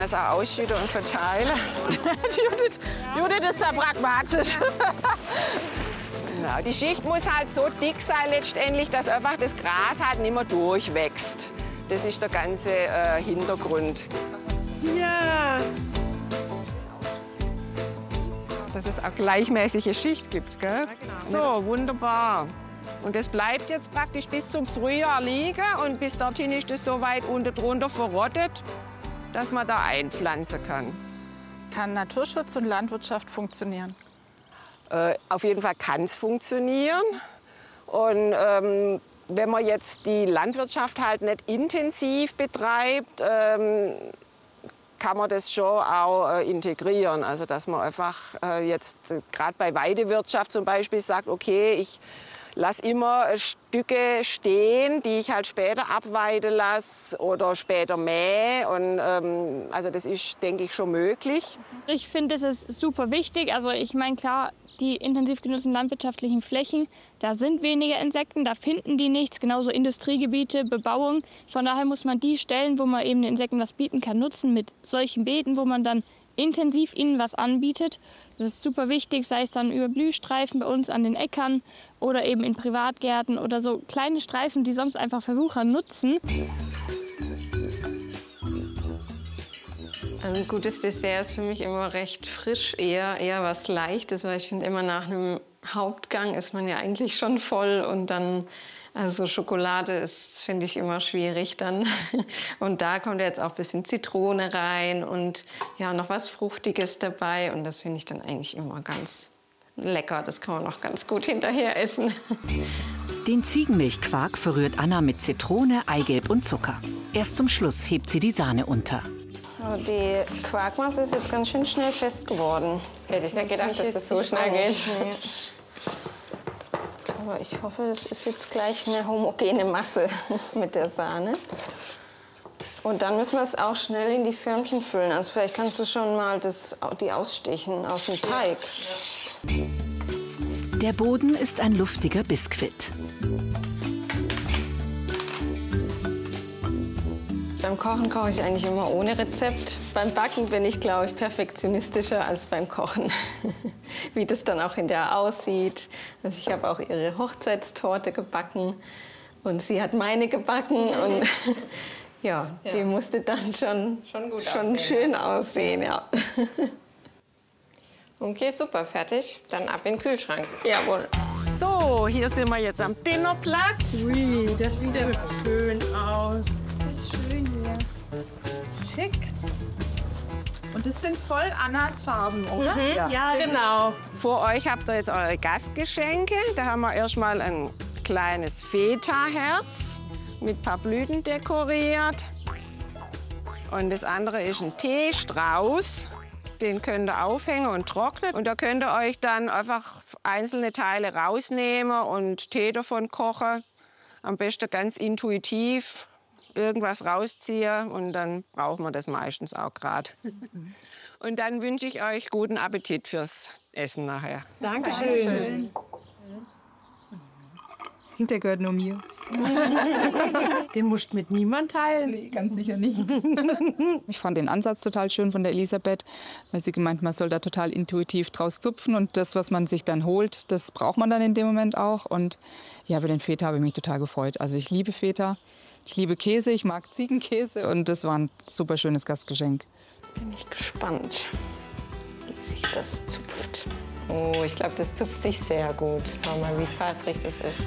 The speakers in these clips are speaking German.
Das auch ausschütten und verteilen. Judith ist da pragmatisch. Genau, die Schicht muss halt so dick sein letztendlich, dass einfach das Gras halt nicht mehr durchwächst. Das ist der ganze Hintergrund. Ja. Dass es auch gleichmäßige Schicht gibt, gell? Ja, genau. So, wunderbar. Und das bleibt jetzt praktisch bis zum Frühjahr liegen und bis dorthin ist es so weit unten drunter verrottet, dass man da einpflanzen kann. Kann Naturschutz und Landwirtschaft funktionieren? Auf jeden Fall kann es funktionieren. Und wenn man jetzt die Landwirtschaft halt nicht intensiv betreibt, kann man das schon auch integrieren. Also dass man einfach jetzt gerade bei Weidewirtschaft zum Beispiel sagt, okay, ich lasse immer Stücke stehen, die ich halt später abweiden lasse oder später mähe. Und, also das ist, denke ich, schon möglich. Ich finde, das ist super wichtig. Also ich meine, klar, die intensiv genutzten landwirtschaftlichen Flächen, da sind weniger Insekten, da finden die nichts. Genauso Industriegebiete, Bebauung. Von daher muss man die Stellen, wo man eben den Insekten was bieten kann, nutzen mit solchen Beeten, wo man dann intensiv ihnen was anbietet. Das ist super wichtig, sei es dann über Blühstreifen bei uns an den Äckern oder eben in Privatgärten oder so kleine Streifen, die sonst einfach Versucher nutzen. Ein gutes Dessert ist für mich immer recht frisch, eher was Leichtes, weil ich finde, immer nach einem Hauptgang ist man ja eigentlich schon voll und dann, also Schokolade ist, finde ich, immer schwierig dann. Und da kommt ja jetzt auch ein bisschen Zitrone rein und ja, noch was Fruchtiges dabei und das finde ich dann eigentlich immer ganz lecker. Das kann man auch ganz gut hinterher essen. Den Ziegenmilchquark verrührt Anna mit Zitrone, Eigelb und Zucker. Erst zum Schluss hebt sie die Sahne unter. Die Quarkmasse ist jetzt ganz schön schnell fest geworden. Hätte ich nicht gedacht, dass das so schnell geht. Nee. Aber ich hoffe, es ist jetzt gleich eine homogene Masse mit der Sahne. Und dann müssen wir es auch schnell in die Förmchen füllen. Also vielleicht kannst du schon mal die ausstechen aus dem Teig. Der Boden ist ein luftiger Biskuit. Beim Kochen koche ich eigentlich immer ohne Rezept. Beim Backen bin ich, glaube ich, perfektionistischer als beim Kochen. Wie das dann auch hinterher aussieht. Also ich habe auch ihre Hochzeitstorte gebacken und sie hat meine gebacken. Und ja, die musste dann schon schön aussehen. Ja. Okay, super, fertig. Dann ab in den Kühlschrank. Jawohl. So, hier sind wir jetzt am Dinnerplatz. Ui, das sieht ja schön aus. Das ist schön hier. Schick. Und das sind voll Annas Farben, oder? Ja, Genau. Vor euch habt ihr jetzt eure Gastgeschenke. Da haben wir erstmal ein kleines Feta-Herz mit ein paar Blüten dekoriert. Und das andere ist ein Teestrauß. Den könnt ihr aufhängen und trocknen. Und da könnt ihr euch dann einfach einzelne Teile rausnehmen und Tee davon kochen. Am besten ganz intuitiv irgendwas rausziehen und dann braucht man das meistens auch gerade. Und dann wünsche ich euch guten Appetit fürs Essen nachher. Dankeschön. Der gehört nur mir. Den musst du mit niemand teilen. Nee, ganz sicher nicht. Ich fand den Ansatz total schön von der Elisabeth, weil sie gemeint, man soll da total intuitiv draus zupfen und das, was man sich dann holt, das braucht man dann in dem Moment auch. Und ja, über den Feta habe ich mich total gefreut. Also ich liebe Feta, ich liebe Käse, ich mag Ziegenkäse und das war ein super schönes Gastgeschenk. Bin ich gespannt, wie sich das zupft. Oh, ich glaube, das zupft sich sehr gut. Schau mal, wie faserig das ist.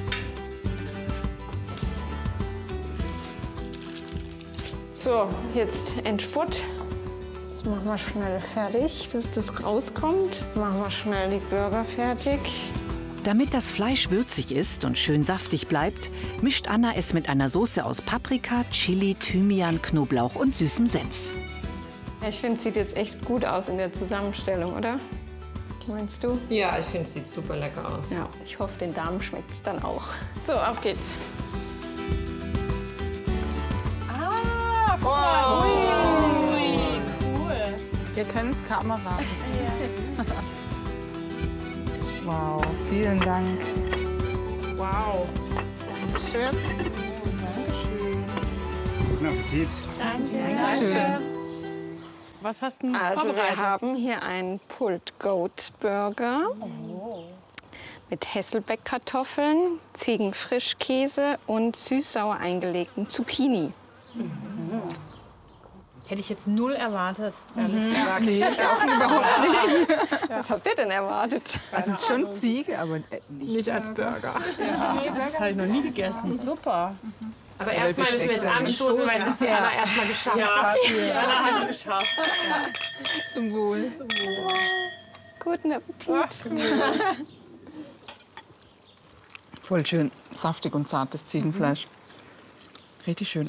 So, jetzt Endspurt. Jetzt machen wir schnell fertig, dass das rauskommt. Machen wir schnell die Burger fertig. Damit das Fleisch würzig ist und schön saftig bleibt, mischt Anna es mit einer Soße aus Paprika, Chili, Thymian, Knoblauch und süßem Senf. Ich finde, es sieht jetzt echt gut aus in der Zusammenstellung, oder? Was meinst du? Ja, ich finde, es sieht super lecker aus. Ja, ich hoffe, den Damen schmeckt es dann auch. So, auf geht's. Wow. Ui, cool. Wir können es Kamera. Wow, vielen Dank. Wow. Dankeschön. Dankeschön. Guten Appetit. Danke. Was hast du denn Also wir vorbereitet? haben hier einen Pulled Goat Burger mit Hasselbeck-Kartoffeln, Ziegenfrischkäse und süß-sauer eingelegten Zucchini. Hätte ich jetzt null erwartet, ehrlich gesagt. Nee, auch überhaupt nicht. Was habt ihr denn erwartet? Also es ist schon Ziege, aber Nicht als Burger. Das habe ich noch nie gegessen. Super. Aber erstmal müssen wir jetzt anstoßen, weil es ist die Anna erstmal geschafft hat. Anna hat es geschafft. zum Wohl. Guten Appetit. Voll schön saftig und zartes Ziegenfleisch. Richtig schön.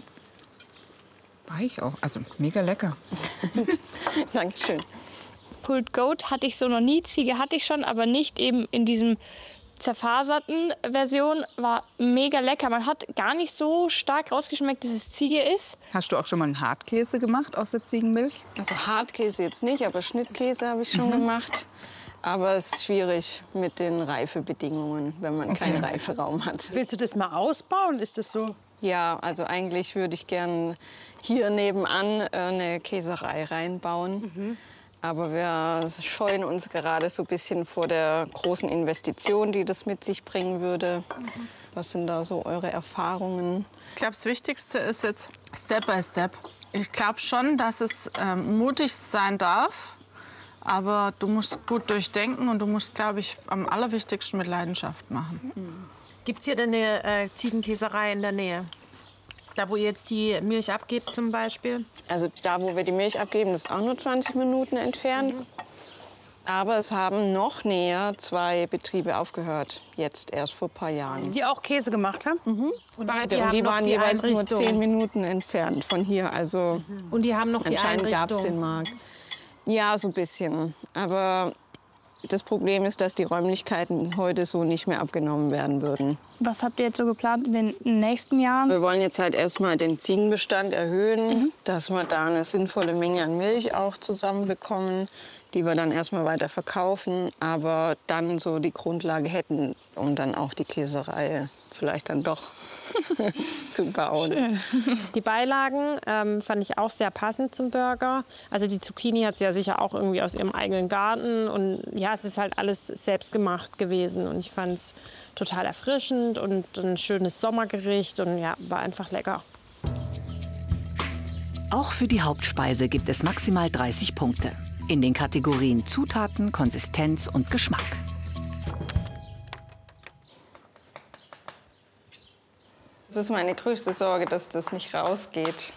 Weich auch, also mega lecker. Dankeschön. Pulled Goat hatte ich so noch nie, Ziege hatte ich schon, aber nicht eben in diesem zerfaserten Version. War mega lecker. Man hat gar nicht so stark rausgeschmeckt, dass es Ziege ist. Hast du auch schon mal einen Hartkäse gemacht aus der Ziegenmilch? Also Hartkäse jetzt nicht, aber Schnittkäse habe ich schon gemacht. Aber es ist schwierig mit den Reifebedingungen, wenn man keinen Reiferaum hat. Willst du das mal ausbauen? Ist das so? Ja, also eigentlich würde ich gern hier nebenan eine Käserei reinbauen. Aber wir scheuen uns gerade so ein bisschen vor der großen Investition, die das mit sich bringen würde. Was sind da so eure Erfahrungen? Ich glaube, das Wichtigste ist jetzt Step by Step. Ich glaube schon, dass es mutig sein darf. Aber du musst gut durchdenken und du musst, glaube ich, am allerwichtigsten mit Leidenschaft machen. Gibt es hier denn eine Ziegenkäserei in der Nähe? Da, wo ihr jetzt die Milch abgebt zum Beispiel? Also da, wo wir die Milch abgeben, das ist auch nur 20 Minuten entfernt. Aber es haben noch näher 2 Betriebe aufgehört, jetzt erst vor ein paar Jahren. Die auch Käse gemacht haben? Beide. Und haben die noch waren die jeweils nur Einrichtung. 10 Minuten entfernt von hier. Also Und die haben noch die anscheinend gab es den Einrichtung. Markt. Ja, so ein bisschen. Aber das Problem ist, dass die Räumlichkeiten heute so nicht mehr abgenommen werden würden. Was habt ihr jetzt so geplant in den nächsten Jahren? Wir wollen jetzt halt erstmal den Ziegenbestand erhöhen, dass wir da eine sinnvolle Menge an Milch auch zusammenbekommen, die wir dann erstmal weiter verkaufen, aber dann so die Grundlage hätten, um dann auch die Käserei vielleicht dann doch zu bauen. Die Beilagen fand ich auch sehr passend zum Burger. Also die Zucchini hat sie ja sicher auch irgendwie aus ihrem eigenen Garten. Und ja, es ist halt alles selbst gemacht gewesen. Und ich fand es total erfrischend und ein schönes Sommergericht. Und ja, war einfach lecker. Auch für die Hauptspeise gibt es maximal 30 Punkte. In den Kategorien Zutaten, Konsistenz und Geschmack. Das ist meine größte Sorge, dass das nicht rausgeht.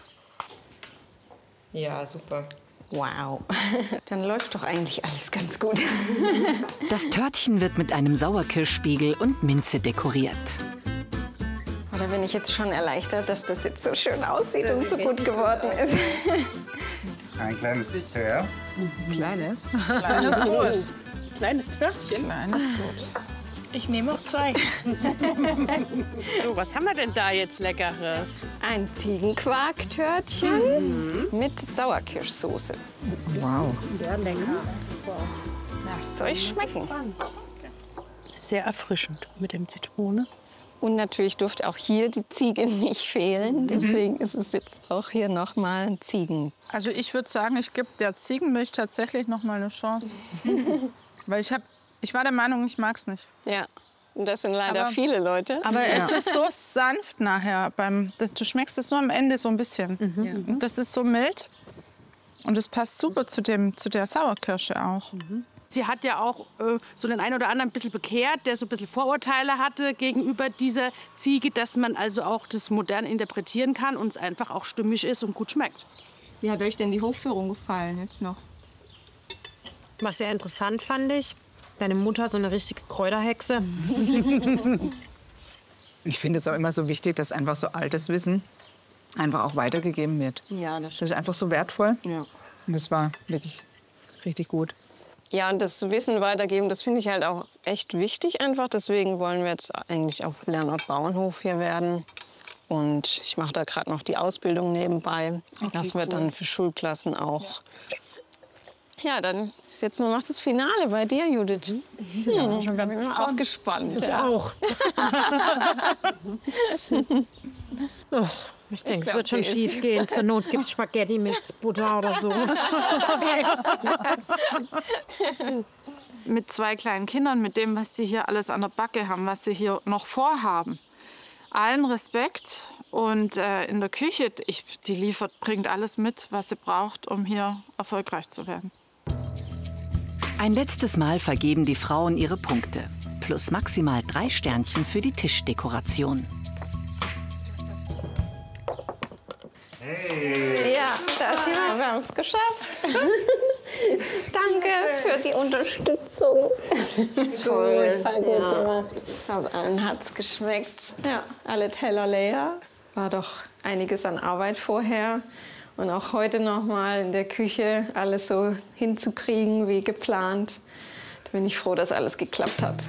Ja, super. Wow, dann läuft doch eigentlich alles ganz gut. Das Törtchen wird mit einem Sauerkirschspiegel und Minze dekoriert. Oder bin ich jetzt schon erleichtert, dass das jetzt so schön aussieht und so gut geworden ist. Ein kleines Dessert. Kleines. Kleines Gut. Kleines Törtchen. Kleines gut. Ich nehme auch 2. So, was haben wir denn da jetzt Leckeres? Ein Ziegenquarktörtchen mit Sauerkirschsoße. Wow. Sehr lecker. Lasst euch schmecken. Sehr erfrischend mit dem Zitrone. Und natürlich durfte auch hier die Ziege nicht fehlen. Deswegen ist es jetzt auch hier noch mal ein Ziegen. Also ich würde sagen, ich gebe der Ziegenmilch tatsächlich noch mal eine Chance. Weil ich war der Meinung, ich mag es nicht. Ja, und das sind leider Aber- viele Leute. Aber es ist so sanft nachher. Du schmeckst es nur am Ende so ein bisschen. Und das ist so mild. Und es passt super zu der Sauerkirsche auch. Sie hat ja auch so den einen oder anderen ein bisschen bekehrt, der so ein bisschen Vorurteile hatte gegenüber dieser Ziege, dass man also auch das modern interpretieren kann und es einfach auch stimmig ist und gut schmeckt. Wie hat euch denn die Hofführung gefallen jetzt noch? Was sehr interessant fand ich, deine Mutter so eine richtige Kräuterhexe. Ich finde es auch immer so wichtig, dass einfach so altes Wissen einfach auch weitergegeben wird. Ja, das Das ist einfach so wertvoll. Ja. Und das war wirklich richtig gut. Ja, und das Wissen weitergeben, das finde ich halt auch echt wichtig einfach. Deswegen wollen wir jetzt eigentlich auch Lernort Bauernhof hier werden. Und ich mache da gerade noch die Ausbildung nebenbei. Das wird dann für Schulklassen auch. Ja, dann ist jetzt nur noch das Finale bei dir, Judith. Ja, bin schon ganz auch gespannt. Ja. Auch. Ich denke, es wird schon schief gehen. Zur Not gibt es Spaghetti mit Butter oder so. Mit 2 kleinen Kindern, mit dem, was die hier alles an der Backe haben, was sie hier noch vorhaben. Allen Respekt. Und in der Küche, die bringt alles mit, was sie braucht, um hier erfolgreich zu werden. Ein letztes Mal vergeben die Frauen ihre Punkte. Plus maximal 3 Sternchen für die Tischdekoration. Hey. Ja, wir haben es geschafft. Danke für die Unterstützung. Voll gut gemacht. Ich glaube, allen hat es geschmeckt. Ja, alle Teller leer. War doch einiges an Arbeit vorher. Und auch heute noch mal in der Küche alles so hinzukriegen wie geplant. Da bin ich froh, dass alles geklappt hat.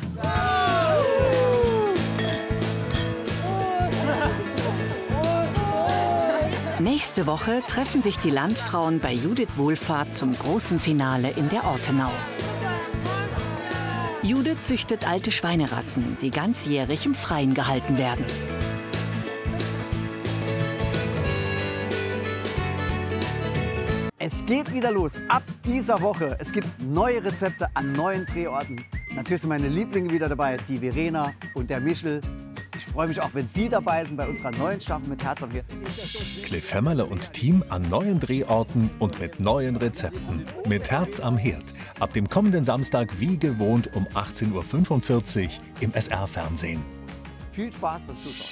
Nächste Woche treffen sich die Landfrauen bei Judith Wohlfahrt zum großen Finale in der Ortenau. Judith züchtet alte Schweinerassen, die ganzjährig im Freien gehalten werden. Es geht wieder los, ab dieser Woche. Es gibt neue Rezepte an neuen Drehorten. Natürlich sind meine Lieblinge wieder dabei, die Verena und der Michel. Ich freue mich auch, wenn Sie dabei sind bei unserer neuen Staffel mit Herz am Herd. Cliff Hämmerle und Team an neuen Drehorten und mit neuen Rezepten. Mit Herz am Herd. Ab dem kommenden Samstag wie gewohnt um 18:45 Uhr im SR-Fernsehen. Viel Spaß beim Zuschauen.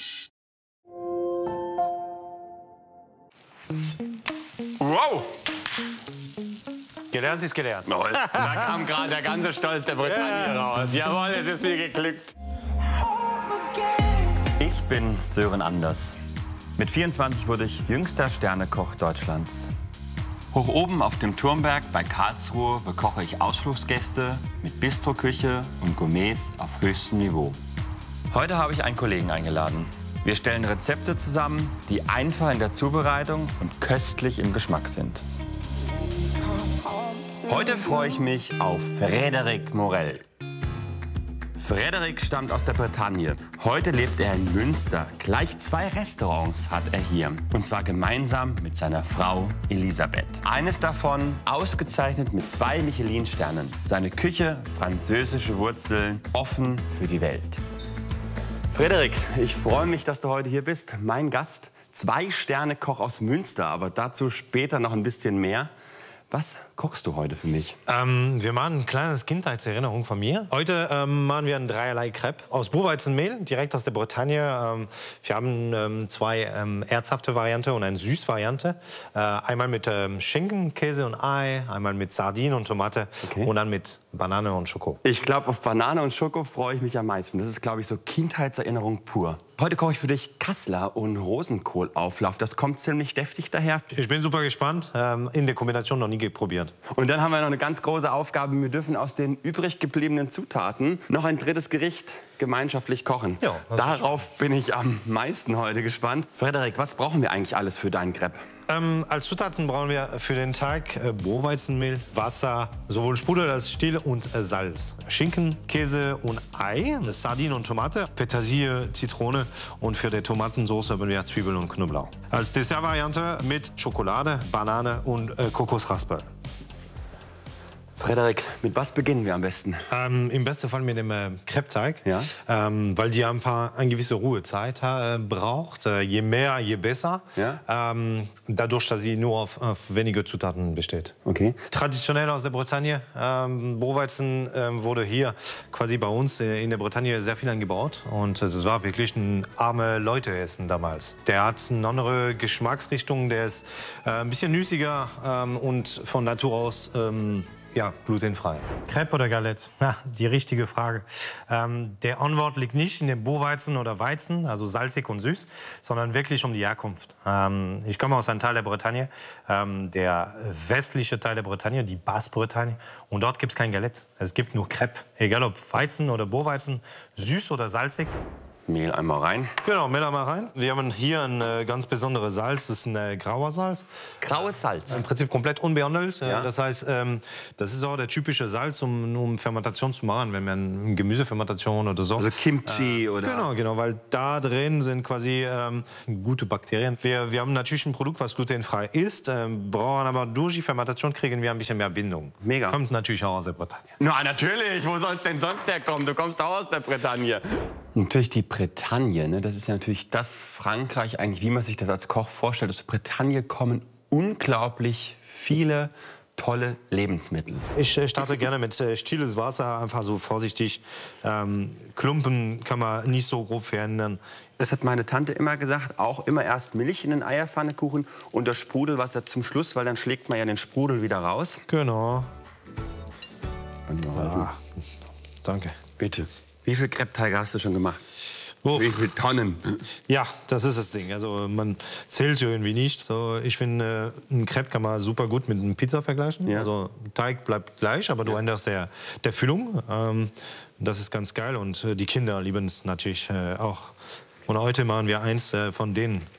Wow! Gelernt ist gelernt. Oh, da kam gerade der ganze Stolz der Bretagne raus. Jawohl, es ist mir geglückt. Ich bin Sören Anders. Mit 24 wurde ich jüngster Sternekoch Deutschlands. Hoch oben auf dem Turmberg bei Karlsruhe bekoche ich Ausflugsgäste mit Bistroküche und Gourmets auf höchstem Niveau. Heute habe ich einen Kollegen eingeladen. Wir stellen Rezepte zusammen, die einfach in der Zubereitung und köstlich im Geschmack sind. Heute freue ich mich auf Frédéric Morel. Frédéric stammt aus der Bretagne. Heute lebt er in Münster. Gleich 2 Restaurants hat er hier. Und zwar gemeinsam mit seiner Frau Elisabeth. Eines davon ausgezeichnet mit 2 Michelin-Sternen. Seine Küche, französische Wurzeln, offen für die Welt. Frédéric, ich freue mich, dass du heute hier bist. Mein Gast, 2-Sterne-Koch aus Münster, aber dazu später noch ein bisschen mehr. Was kochst du heute für mich? Wir machen ein kleines Kindheitserinnerung von mir. Heute machen wir ein dreierlei Crepe aus Buchweizenmehl, direkt aus der Bretagne. Wir haben 2 herzhafte Variante und eine Süßvariante. Einmal mit Schinken, Käse und Ei, einmal mit Sardinen und Tomate und dann mit Banane und Schoko. Ich glaube, auf Banane und Schoko freue ich mich am meisten. Das ist, glaube ich, so Kindheitserinnerung pur. Heute koche ich für dich Kassler und Rosenkohlauflauf. Das kommt ziemlich deftig daher. Ich bin super gespannt. In der Kombination noch nie probiert. Und dann haben wir noch eine ganz große Aufgabe. Wir dürfen aus den übrig gebliebenen Zutaten noch ein drittes Gericht gemeinschaftlich kochen. Ja, darauf bin ich am meisten heute gespannt. Frédéric, was brauchen wir eigentlich alles für deinen Crepe? Als Zutaten brauchen wir für den Teig Buchweizenmehl, Wasser, sowohl Sprudel als Still und Salz. Schinken, Käse und Ei, Sardinen und Tomate, Petersilie, Zitrone und für die Tomatensauce haben wir Zwiebeln und Knoblauch. Als Dessertvariante mit Schokolade, Banane und Kokosraspel. Frédéric, mit was beginnen wir am besten? Im besten Fall mit dem Crepe-Teig, ja? Weil die einfach eine gewisse Ruhezeit braucht. Je mehr, je besser. Ja? Dadurch, dass sie nur auf wenige Zutaten besteht. Okay. Traditionell aus der Bretagne. Buchweizen wurde hier quasi bei uns in der Bretagne sehr viel angebaut. Und das war wirklich ein arme Leute-Essen damals. Der hat eine andere Geschmacksrichtung. Der ist ein bisschen nüssiger und von Natur aus ja, glutenfrei. Crepe oder Galette? Die richtige Frage. Der Antwort liegt nicht in dem Buchweizen oder Weizen, also salzig und süß, sondern wirklich um die Herkunft. Ich komme aus einem Teil der Bretagne, der westliche Teil der Bretagne, die Basse-Bretagne. Und dort gibt es kein Galette. Es gibt nur Crepe. Egal ob Weizen oder Buchweizen, süß oder salzig. Mehl einmal rein. Genau, Mehl einmal rein. Wir haben hier ein ganz besonderes Salz. Das ist ein grauer Salz. Graues Salz? Im Prinzip komplett unbehandelt. Ja. Das heißt, das ist auch der typische Salz, um Fermentation zu machen, wenn man eine Gemüsefermentation oder so. Also Kimchi oder... Genau, weil da drin sind quasi gute Bakterien. Wir haben natürlich ein Produkt, was glutenfrei ist, brauchen aber durch die Fermentation kriegen wir ein bisschen mehr Bindung. Mega. Kommt natürlich auch aus der Bretagne. Na, natürlich. Wo soll es denn sonst herkommen? Du kommst auch aus der Bretagne. Natürlich die Bretagne, ne? Das ist ja natürlich das Frankreich, eigentlich, wie man sich das als Koch vorstellt. Aus der Bretagne kommen unglaublich viele tolle Lebensmittel. Ich starte gerne mit stilles Wasser, einfach so vorsichtig. Klumpen kann man nicht so grob verändern. Das hat meine Tante immer gesagt, auch immer erst Milch in den Eierpfannekuchen und das Sprudelwasser zum Schluss, weil dann schlägt man ja den Sprudel wieder raus. Genau. Danke. Bitte. Wie viel Crepe-Teige hast du schon gemacht? Oh. Wie viele Tonnen? Ja, das ist das Ding. Also man zählt irgendwie nicht. So, ich finde, ein Crepe kann man super gut mit einer Pizza vergleichen. Ja. Also Teig bleibt gleich, aber du änderst der Füllung. Das ist ganz geil und die Kinder lieben es natürlich auch. Und heute machen wir eins von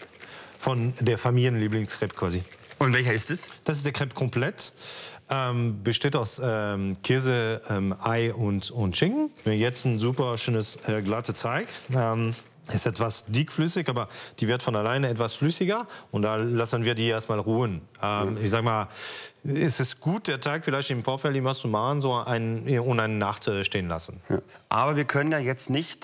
der Familienlieblingskrepe quasi. Und welcher ist es? Das ist der Crepe komplett. Besteht aus Käse, Ei und Schinken. Jetzt ein super schönes glatte Teig. Ist etwas dickflüssig, aber die wird von alleine etwas flüssiger. Und da lassen wir die erstmal ruhen. Ich sag mal, es ist gut, der Teig vielleicht im Vorfeld immer zu machen, so eine Nacht stehen lassen. Ja. Aber wir können ja jetzt nicht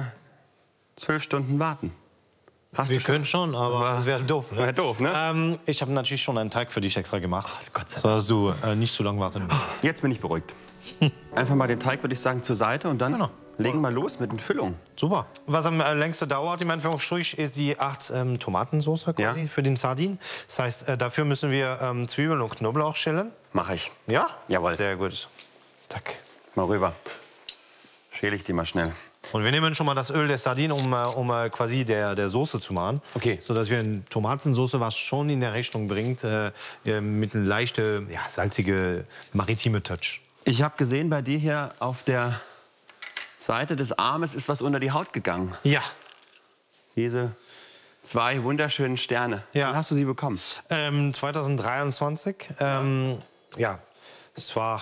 12 Stunden warten. Wir können schon, aber das wäre doof. Ne? Wäre doof, ne? Ich habe natürlich schon einen Teig für dich extra gemacht, Gott sei Dank. sodass du nicht zu lange warten musst. Jetzt bin ich beruhigt. Einfach mal den Teig, würde ich sagen, zur Seite und dann legen wir los mit den Füllungen. Super. Was am längsten dauert, im Anführungsstrich, ist die 8 Tomatensauce quasi für den Sardin. Das heißt, dafür müssen wir Zwiebeln und Knoblauch schälen. Mache ich. Ja? Jawohl. Sehr gut. Tack. Mal rüber. Schäle ich die mal schnell. Und wir nehmen schon mal das Öl der Sardinen, um quasi der Soße zu machen. Okay. So dass wir eine Tomatensauce, was schon in der Richtung bringt, mit einem leichten, salzige, maritime Touch. Ich habe gesehen, bei dir hier auf der Seite des Armes ist was unter die Haut gegangen. Ja. Diese 2 wunderschönen Sterne. Ja. Wann hast du sie bekommen? 2023. Ja. Es war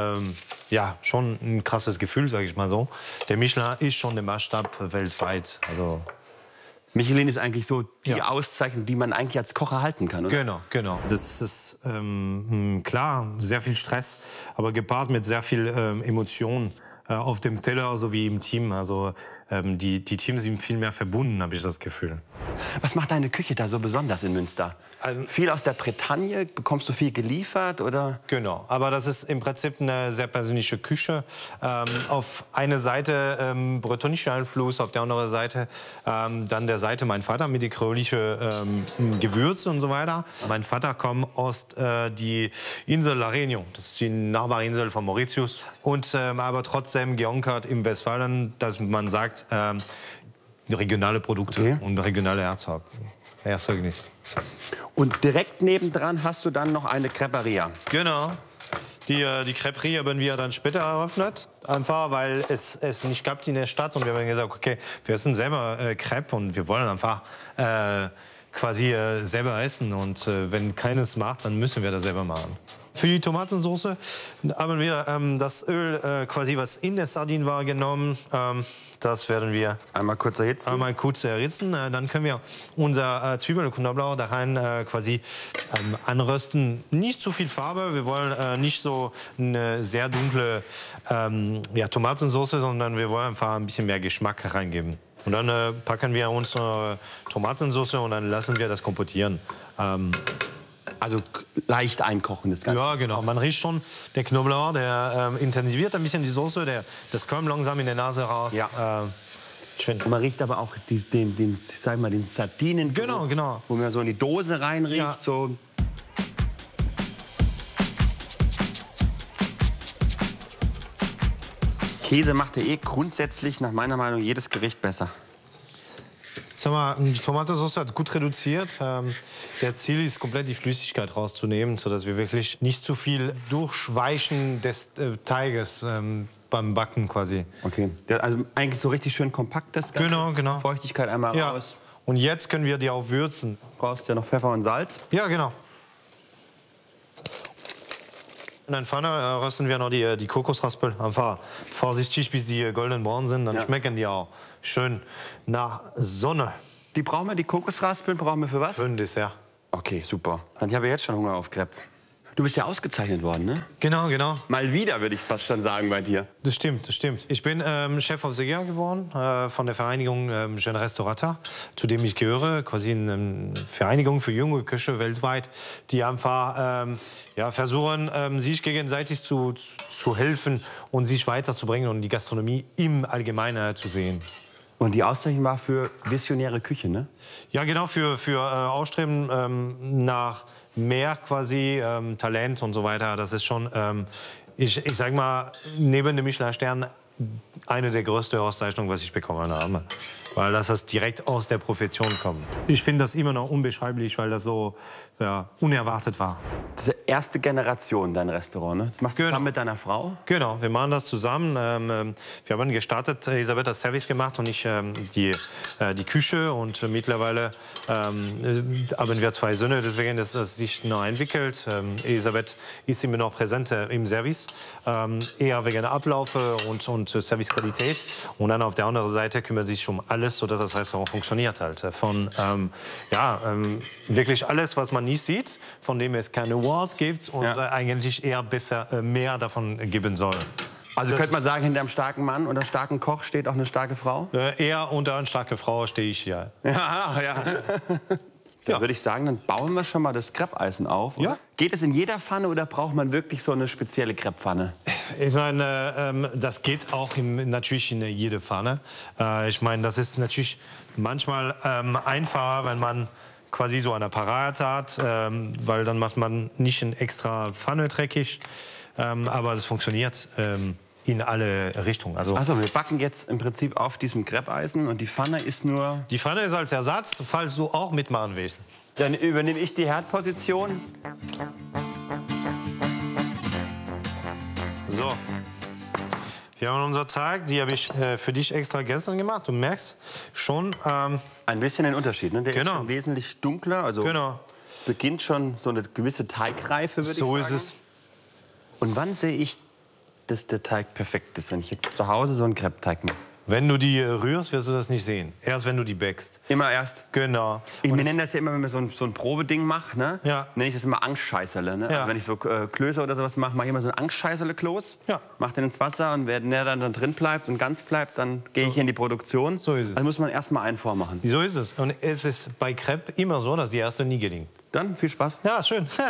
schon ein krasses Gefühl, sage ich mal so. Der Michelin ist schon der Maßstab weltweit. Also Michelin ist eigentlich so die Auszeichnung, die man eigentlich als Koch erhalten kann, oder? Genau. Das ist klar, sehr viel Stress, aber gepaart mit sehr viel Emotionen auf dem Teller sowie im Team. Also die Teams sind viel mehr verbunden, habe ich das Gefühl. Was macht deine Küche da so besonders in Münster? Viel aus der Bretagne? Bekommst du viel geliefert? Oder? Genau, aber das ist im Prinzip eine sehr persönliche Küche. Auf einer Seite bretonischer Einfluss, auf der anderen Seite dann der Seite mein Vater mit den kreolischen Gewürzen und so weiter. Mein Vater kommt aus die Insel La Réunion, das ist die Nachbarinsel von Mauritius. Und aber trotzdem geankert im Westfalen, dass man sagt, regionale Produkte und regionale Erzeugnisse. Und direkt nebendran hast du dann noch eine Creperia. Genau. Die Creperie haben wir dann später eröffnet. Einfach, weil es nicht gab in der Stadt. Und wir haben gesagt, okay, wir essen selber Crepe und wir wollen einfach quasi selber essen. Und wenn keines macht, dann müssen wir das selber machen. Für die Tomatensauce haben wir das Öl, quasi was in der Sardine war, genommen. Das werden wir einmal kurz erhitzen. Dann können wir unser Zwiebeln und Knoblauch da rein quasi anrösten. Nicht zu viel Farbe. Wir wollen nicht so eine sehr dunkle Tomatensauce, sondern wir wollen einfach ein bisschen mehr Geschmack reingeben. Und dann packen wir unsere Tomatensauce und dann lassen wir das kompotieren. Also leicht einkochen das Ganze. Ja, genau. Man riecht schon, der Knoblauch, der intensiviert ein bisschen die Soße, das kommt langsam in der Nase raus. Ja. Und man riecht aber auch den Sardinen. Genau. Wo man so in die Dose reinriecht. Ja. So. Käse macht ja grundsätzlich nach meiner Meinung jedes Gericht besser. Die Tomatensauce hat gut reduziert. Der Ziel ist, komplett die Flüssigkeit rauszunehmen, sodass wir wirklich nicht zu viel Durchweichen des Teiges beim Backen quasi. Okay, also eigentlich so richtig schön kompakt das Ganze. Genau, genau. Feuchtigkeit einmal raus. Und jetzt können wir die auch würzen. Du brauchst ja noch Pfeffer und Salz. Ja, genau. In der Pfanne rösten wir noch die Kokosraspel. Einfach vorsichtig, bis die golden braun sind. Dann schmecken die auch schön nach Sonne. Die brauchen wir, die Kokosraspeln, brauchen wir für was? Für ein Dessert. Okay, super. Ich habe jetzt schon Hunger auf Crepe. Du bist ja ausgezeichnet worden, ne? Genau, genau. Mal wieder, würde ich fast schon sagen bei dir. Das stimmt, das stimmt. Ich bin Chef of the Year geworden von der Vereinigung Jeune Restaurateur, zu dem ich gehöre. Quasi eine Vereinigung für junge Köche weltweit, die einfach versuchen, sich gegenseitig zu helfen und sich weiterzubringen und die Gastronomie im Allgemeinen zu sehen. Und die Auszeichnung war für visionäre Küche, ne? Ja, genau, für Ausstreben nach mehr quasi Talent und so weiter. Das ist schon, ich sag mal, neben dem Michelin-Stern eine der größten Auszeichnungen, was ich bekommen habe. Weil das direkt aus der Profession kommt. Ich finde das immer noch unbeschreiblich, weil das so unerwartet war. Diese erste Generation, dein Restaurant, ne? Das machst du zusammen mit deiner Frau? Genau, wir machen das zusammen. Wir haben gestartet, Elisabeth hat Service gemacht und ich die Küche. Und mittlerweile haben wir 2 Söhne, deswegen ist das sich noch entwickelt. Elisabeth ist immer noch präsent im Service, eher wegen Ablauf und Servicequalität. Und dann auf der anderen Seite kümmert sich um alles, sodass das Restaurant funktioniert halt. Von wirklich alles, was man nicht sieht, von dem es keine Awards gibt und eigentlich eher besser mehr davon geben soll. Also könnte man sagen, hinter einem starken Mann oder starken Koch steht auch eine starke Frau? Eher unter einer starken Frau stehe ich, ja. Dann würde ich sagen, dann bauen wir schon mal das Crepes-Eisen auf. Ja. Geht es in jeder Pfanne oder braucht man wirklich so eine spezielle Crepe-Pfanne? Ich meine, das geht auch natürlich in jede Pfanne. Ich meine, das ist natürlich manchmal einfacher, wenn man quasi so ein Apparat hat, weil dann macht man nicht eine extra Pfanne dreckig. Aber es funktioniert in alle Richtungen. Also wir backen jetzt im Prinzip auf diesem Crepes-Eisen und die Pfanne ist nur... Die Pfanne ist als Ersatz, falls du auch mitmachen willst. Dann übernehme ich die Herdposition. So. Wir haben unseren Teig, die habe ich für dich extra gestern gemacht. Du merkst schon... ein bisschen den Unterschied, ne? Der ist schon wesentlich dunkler. Also beginnt schon so eine gewisse Teigreife, würde ich sagen. So ist es. Und wann sehe ich, dass der Teig perfekt ist, wenn ich jetzt zu Hause so einen Crepe-Teig mache? Wenn du die rührst, wirst du das nicht sehen. Erst wenn du die backst. Immer erst? Genau. Wir nennen das ja immer, wenn man so ein Probeding macht, ne? Nenne ich das immer Angstscheißerle. Ne? Also wenn ich so Klöße oder sowas mache, mache ich immer so ein Angstscheißerle-Kloß. Mache den ins Wasser und wenn der dann drin bleibt und ganz bleibt, dann gehe ich in die Produktion. So ist es. Also muss man erst mal einen vormachen. So ist es. Und es ist bei Crepe immer so, dass die erste nie gelingt. Dann viel Spaß. Ja, schön.